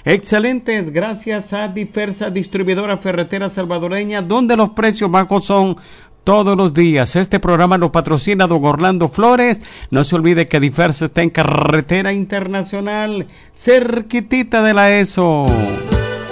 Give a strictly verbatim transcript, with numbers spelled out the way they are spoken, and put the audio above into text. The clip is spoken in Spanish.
excelentes gracias a Diversa Distribuidora Ferretera Salvadoreña, donde los precios bajos son todos los días. Este programa lo patrocina don Orlando Flores. No se olvide que Diversa está en Carretera Internacional, cerquitita de la E S O.